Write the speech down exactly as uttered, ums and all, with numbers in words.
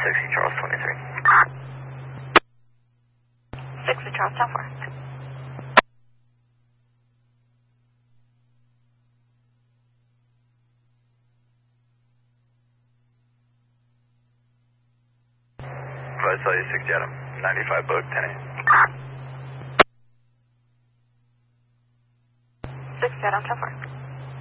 sixty Charles twenty-three. sixty Charles, ten four. I saw you sixty Adam. ninety-five book, ten eight. sixty Adam, ten four.